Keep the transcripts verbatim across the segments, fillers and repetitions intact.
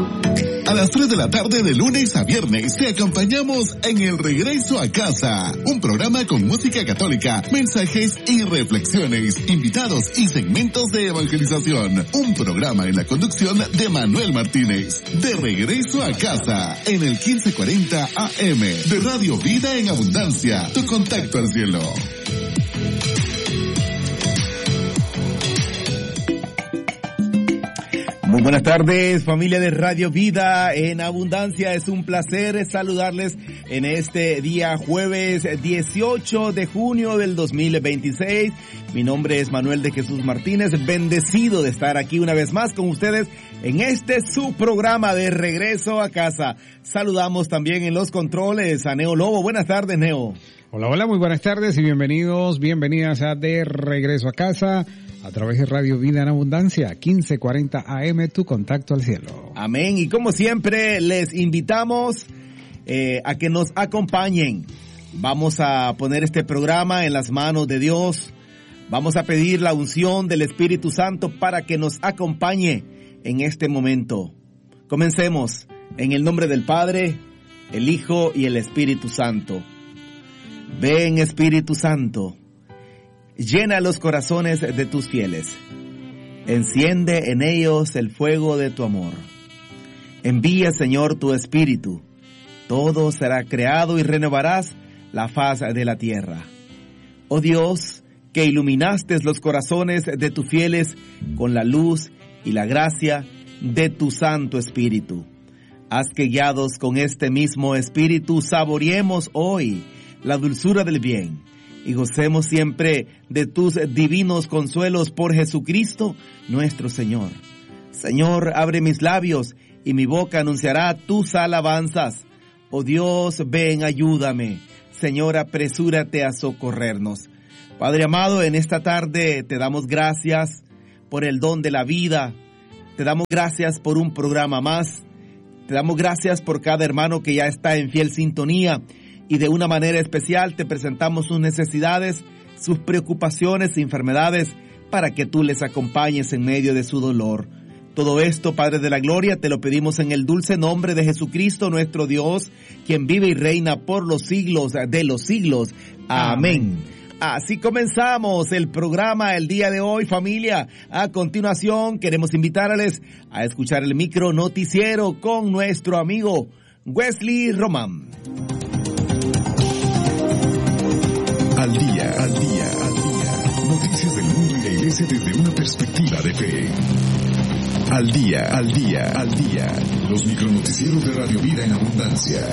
A las tres de la tarde de lunes a viernes te acompañamos en El Regreso a Casa, un programa con música católica, mensajes y reflexiones, invitados y segmentos de evangelización. Un programa en la conducción de Manuel Martínez. De Regreso a Casa, en el quince cuarenta A M de Radio Vida en Abundancia, tu contacto al cielo. Muy buenas tardes, familia de Radio Vida en Abundancia. Es un placer saludarles en este día jueves dieciocho de junio del dos mil veintiséis. Mi nombre es Manuel de Jesús Martínez, bendecido de estar aquí una vez más con ustedes en este su programa de Regreso a Casa. Saludamos también en los controles a Neo Lobo. Buenas tardes, Neo. Hola, hola, muy buenas tardes y bienvenidos, bienvenidas a De Regreso a Casa, a través de Radio Vida en Abundancia, quince cuarenta A M, tu contacto al cielo. Amén. Y como siempre, les invitamos eh, a que nos acompañen. Vamos a poner este programa en las manos de Dios. Vamos a pedir la unción del Espíritu Santo para que nos acompañe en este momento. Comencemos en el nombre del Padre, el Hijo y el Espíritu Santo. Ven, Espíritu Santo. Llena los corazones de tus fieles. Enciende en ellos el fuego de tu amor. Envía, Señor, tu Espíritu. Todo será creado y renovarás la faz de la tierra. Oh Dios, que iluminaste los corazones de tus fieles con la luz y la gracia de tu Santo Espíritu. Haz que guiados con este mismo Espíritu saboreemos hoy la dulzura del bien y gocemos siempre de tus divinos consuelos por Jesucristo nuestro Señor. Señor, abre mis labios y mi boca anunciará tus alabanzas. Oh Dios, ven, ayúdame. Señor, apresúrate a socorrernos. Padre amado, en esta tarde te damos gracias por el don de la vida. Te damos gracias por un programa más. Te damos gracias por cada hermano que ya está en fiel sintonía. Y de una manera especial te presentamos sus necesidades, sus preocupaciones y enfermedades para que tú les acompañes en medio de su dolor. Todo esto, Padre de la Gloria, te lo pedimos en el dulce nombre de Jesucristo, nuestro Dios, quien vive y reina por los siglos de los siglos. Amén. Amén. Así comenzamos el programa el día de hoy, familia. A continuación, queremos invitarles a escuchar el micro noticiero con nuestro amigo Wesley Román. Al día, al día, al día. Noticias del mundo y la iglesia desde una perspectiva de fe. Al día, al día, al día. Los micronoticieros de Radio Vida en Abundancia.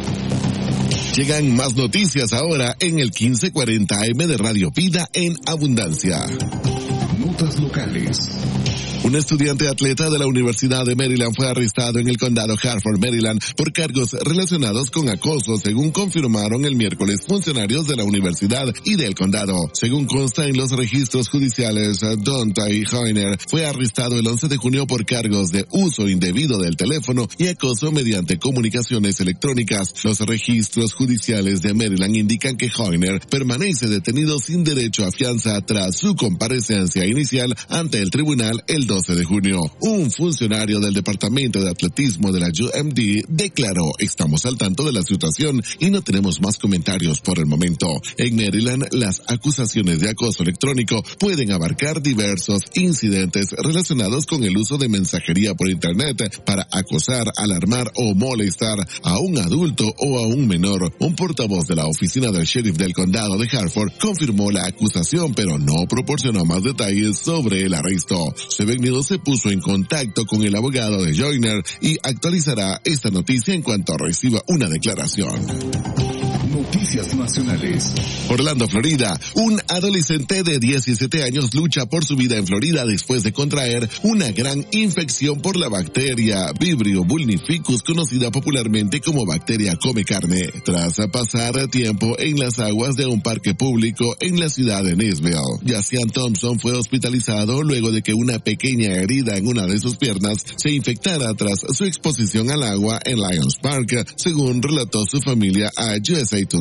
Llegan más noticias ahora en el quince cuarenta A M de Radio Vida en Abundancia. Notas locales. Un estudiante atleta de la Universidad de Maryland fue arrestado en el condado Hartford, Maryland, por cargos relacionados con acoso, según confirmaron el miércoles funcionarios de la universidad y del condado. Según consta en los registros judiciales, Dontai Joyner fue arrestado el once de junio por cargos de uso indebido del teléfono y acoso mediante comunicaciones electrónicas. Los registros judiciales de Maryland indican que Joyner permanece detenido sin derecho a fianza tras su comparecencia inicial ante el tribunal el doce de junio. Un funcionario del Departamento de Atletismo de la U M D declaró: estamos al tanto de la situación y no tenemos más comentarios por el momento. En Maryland, las acusaciones de acoso electrónico pueden abarcar diversos incidentes relacionados con el uso de mensajería por internet para acosar, alarmar o molestar a un adulto o a un menor. Un portavoz de la oficina del sheriff del condado de Hartford confirmó la acusación, pero no proporcionó más detalles sobre el arresto. Seven News se puso en contacto con el abogado de Joyner y actualizará esta noticia en cuanto reciba una declaración. Noticias nacionales. Orlando, Florida. Un adolescente de diecisiete años lucha por su vida en Florida después de contraer una gran infección por la bacteria Vibrio vulnificus, conocida popularmente como bacteria come carne, tras pasar tiempo en las aguas de un parque público en la ciudad de Nashville. Yacian Thompson fue hospitalizado luego de que una pequeña herida en una de sus piernas se infectara tras su exposición al agua en Lions Park, según relató su familia a U S A Today.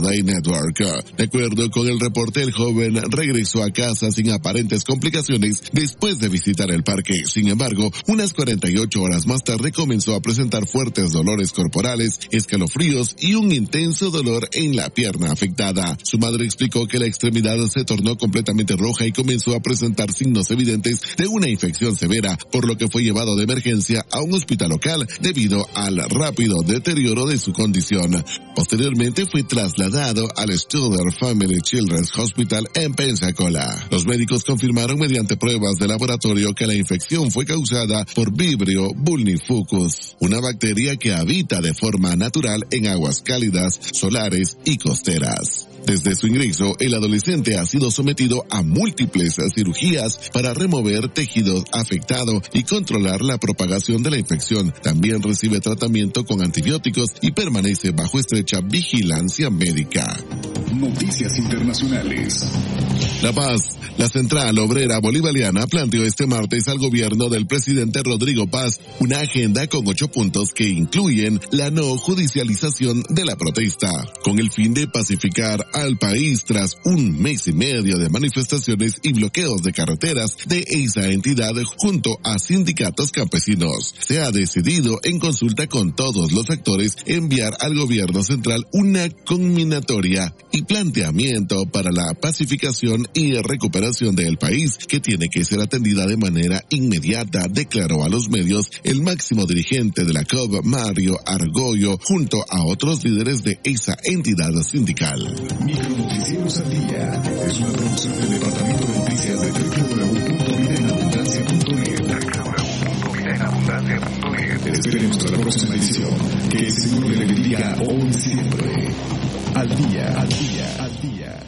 Saturday Network. De acuerdo con el reporte, el joven regresó a casa sin aparentes complicaciones después de visitar el parque. Sin embargo, unas cuarenta y ocho horas más tarde comenzó a presentar fuertes dolores corporales, escalofríos y un intenso dolor en la pierna afectada. Su madre explicó que la extremidad se tornó completamente roja y comenzó a presentar signos evidentes de una infección severa, por lo que fue llevado de emergencia a un hospital local debido al rápido deterioro de su condición. Posteriormente fue trasladado al Studer Family Children's Hospital en Pensacola. Los médicos confirmaron mediante pruebas de laboratorio que la infección fue causada por Vibrio vulnifucus, una bacteria que habita de forma natural en aguas cálidas, solares y costeras. Desde su ingreso, el adolescente ha sido sometido a múltiples cirugías para remover tejido afectado y controlar la propagación de la infección. También recibe tratamiento con antibióticos y permanece bajo estrecha vigilancia médica. Noticias internacionales. La Paz. La Central Obrera Bolivariana planteó este martes al gobierno del presidente Rodrigo Paz una agenda con ocho puntos que incluyen la no judicialización de la protesta, con el fin de pacificar al país tras un mes y medio de manifestaciones y bloqueos de carreteras de esa entidad junto a sindicatos campesinos. Se ha decidido en consulta con todos los actores enviar al gobierno central una conminatoria y planteamiento para la pacificación y recuperación del país que tiene que ser atendida de manera inmediata, declaró a los medios el máximo dirigente de la C O B, Mario Argollo, junto a otros líderes de esa entidad sindical. Micronoticieros al día es una producción del Departamento de Noticias de doble u doble u doble u punto vida en abundancia punto net. doble u doble u doble u punto vida en abundancia punto net. Esperemos hasta la próxima edición, que el Señor le bendiga hoy siempre. Al día, al día, al día.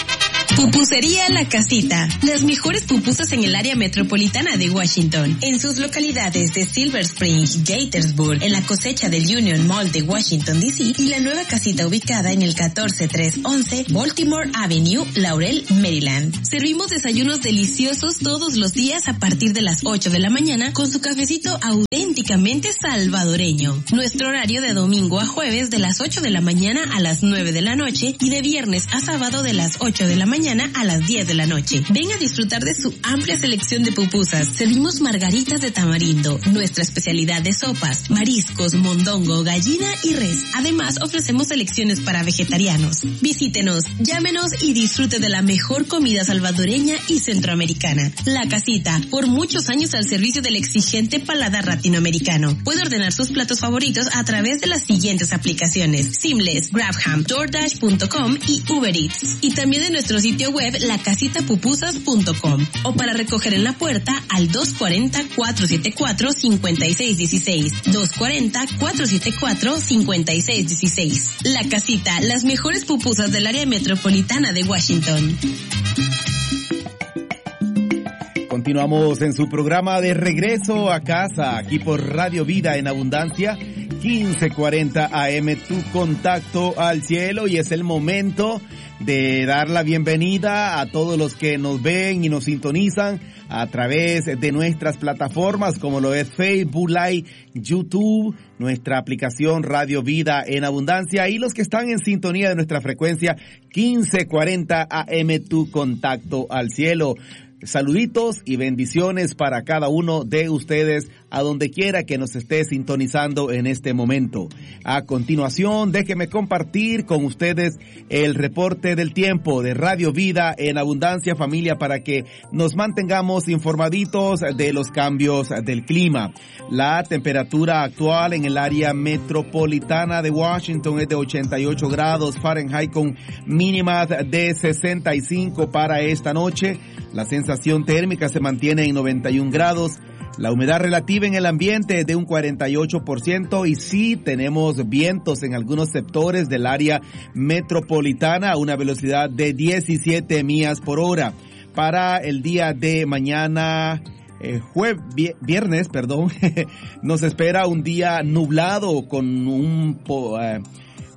Pupusería La Casita. Las mejores pupusas en el área metropolitana de Washington. En sus localidades de Silver Spring, Gaithersburg, en la cosecha del Union Mall de Washington, D C y la nueva casita ubicada en el catorce trescientos once Baltimore Avenue, Laurel, Maryland. Servimos desayunos deliciosos todos los días a partir de las ocho de la mañana con su cafecito auténticamente salvadoreño. Nuestro horario de domingo a jueves de las ocho de la mañana a las nueve de la noche y de viernes a sábado de las ocho de la mañana a las diez de la noche. Ven a disfrutar de su amplia selección de pupusas. Servimos margaritas de tamarindo, nuestra especialidad de sopas, mariscos, mondongo, gallina y res. Además, ofrecemos selecciones para vegetarianos. Visítenos, llámenos y disfrute de la mejor comida salvadoreña y centroamericana. La Casita, por muchos años al servicio del exigente paladar latinoamericano. Puede ordenar sus platos favoritos a través de las siguientes aplicaciones: Seamless, Grabham, DoorDash punto com y Uber Eats. Y también de nuestro sitio web la casita pupusas punto com o para recoger en la puerta al dos cuatro cero, cuatro siete cuatro, cinco seis uno seis, dos cuatro cero, cuatro siete cuatro, cinco seis uno seis. La Casita, las mejores pupusas del área metropolitana de Washington. Continuamos en su programa de regreso a casa, aquí por Radio Vida en Abundancia, quince cuarenta A M, tu contacto al cielo, y es el momento de dar la bienvenida a todos los que nos ven y nos sintonizan a través de nuestras plataformas como lo es Facebook Live, YouTube, nuestra aplicación Radio Vida en Abundancia y los que están en sintonía de nuestra frecuencia quince cuarenta A M, tu contacto al cielo. Saluditos y bendiciones para cada uno de ustedes a donde quiera que nos esté sintonizando en este momento. A continuación, déjenme compartir con ustedes el reporte del tiempo de Radio Vida en Abundancia, familia, para que nos mantengamos informaditos de los cambios del clima. La temperatura actual en el área metropolitana de Washington es de ochenta y ocho grados Fahrenheit con mínimas de sesenta y cinco para esta noche. La sensación térmica se mantiene en noventa y un grados. La humedad relativa en el ambiente es de un cuarenta y ocho por ciento y sí tenemos vientos en algunos sectores del área metropolitana a una velocidad de diecisiete millas por hora. Para el día de mañana, eh, jueves, viernes, perdón, nos espera un día nublado con un... Po, eh,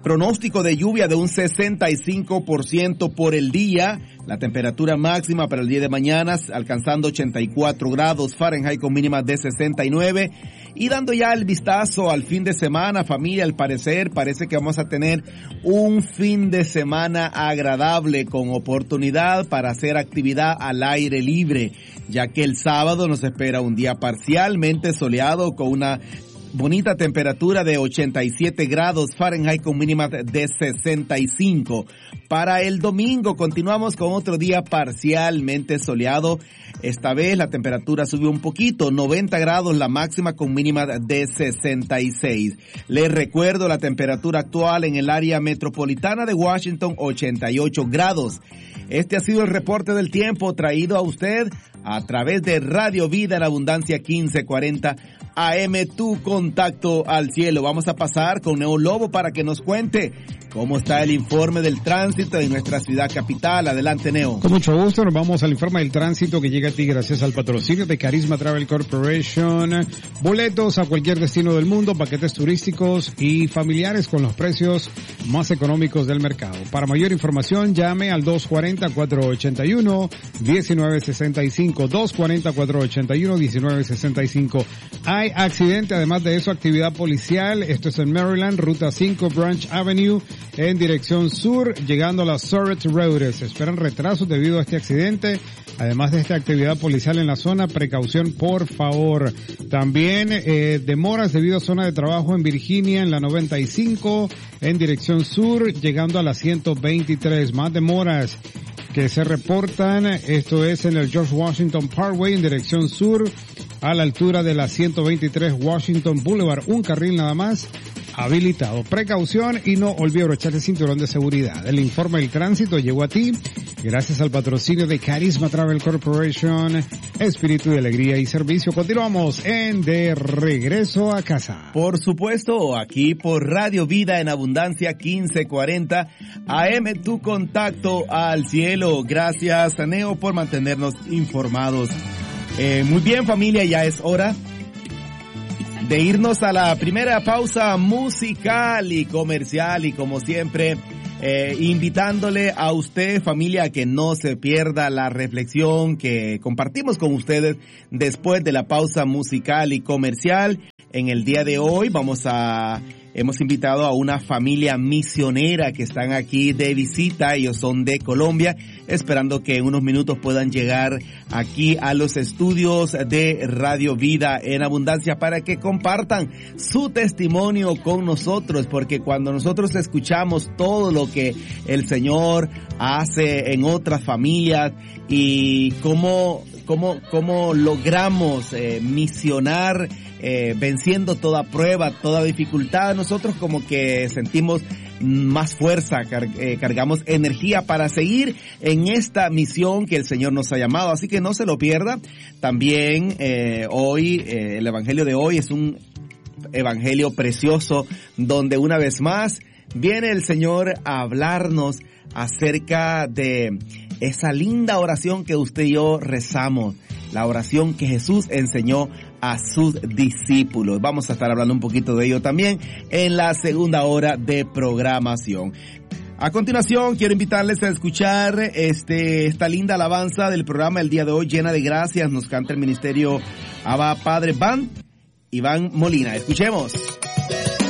Pronóstico de lluvia de un sesenta y cinco por ciento por el día. La temperatura máxima para el día de mañana alcanzando ochenta y cuatro grados Fahrenheit con mínima de sesenta y nueve. Y dando ya el vistazo al fin de semana, familia, al parecer parece que vamos a tener un fin de semana agradable con oportunidad para hacer actividad al aire libre, ya que el sábado nos espera un día parcialmente soleado con una bonita temperatura de ochenta y siete grados Fahrenheit con mínima de sesenta y cinco. Para el domingo continuamos con otro día parcialmente soleado. Esta vez la temperatura subió un poquito, noventa grados la máxima con mínima de sesenta y seis. Les recuerdo la temperatura actual en el área metropolitana de Washington, ochenta y ocho grados. Este ha sido el reporte del tiempo traído a usted a través de Radio Vida en Abundancia quince cuarenta A M, tu contacto al cielo. Vamos a pasar con Neo Lobo para que nos cuente cómo está el informe del tránsito en nuestra ciudad capital. Adelante, Neo. Con mucho gusto, nos vamos al informe del tránsito que llega a ti gracias al patrocinio de Carisma Travel Corporation. Boletos a cualquier destino del mundo, paquetes turísticos y familiares con los precios más económicos del mercado. Para mayor información, llame al dos cuarenta, cuatrocientos ochenta y uno, diecinueve sesenta y cinco, dos cuarenta, cuatrocientos ochenta y uno, diecinueve sesenta y cinco. Hay accidente, además de eso, actividad policial. Esto es en Maryland, ruta cinco, Branch Avenue, en dirección sur, llegando a la Surrey Road. Se esperan retrasos debido a este accidente. Además de esta actividad policial en la zona, precaución por favor. También eh, demoras debido a zona de trabajo en Virginia, en la noventa y cinco, en dirección sur, llegando a la ciento veintitrés. Más demoras que se reportan, esto es en el George Washington Parkway, en dirección sur, a la altura de la ciento veintitrés Washington Boulevard. Un carril nada más habilitado. Precaución y no olvide abrochar el cinturón de seguridad. El informe del tránsito llegó a ti gracias al patrocinio de Carisma Travel Corporation, espíritu de alegría y servicio. Continuamos en De Regreso a Casa. Por supuesto, aquí por Radio Vida en Abundancia quince cuarenta A M, tu contacto al cielo. Gracias, Neo, por mantenernos informados. Eh, muy bien, familia, ya es hora de irnos a la primera pausa musical y comercial, y como siempre, eh, invitándole a usted, familia, a que no se pierda la reflexión que compartimos con ustedes después de la pausa musical y comercial. En el día de hoy vamos a... Hemos invitado a una familia misionera que están aquí de visita. Ellos son de Colombia, esperando que en unos minutos puedan llegar aquí a los estudios de Radio Vida en Abundancia para que compartan su testimonio con nosotros, porque cuando nosotros escuchamos todo lo que el Señor hace en otras familias y cómo, cómo, cómo logramos eh, misionar Eh, venciendo toda prueba, toda dificultad, nosotros como que sentimos más fuerza, car- eh, cargamos energía para seguir en esta misión que el Señor nos ha llamado. Así que no se lo pierda. También eh, hoy, eh, el evangelio de hoy es un evangelio precioso donde una vez más viene el Señor a hablarnos acerca de esa linda oración que usted y yo rezamos, la oración que Jesús enseñó a sus discípulos. Vamos a estar hablando un poquito de ello también en la segunda hora de programación. A continuación, quiero invitarles a escuchar este esta linda alabanza del programa el día de hoy, llena de gracias. Nos canta el ministerio Abba Padre Band, Iván Molina. Escuchemos.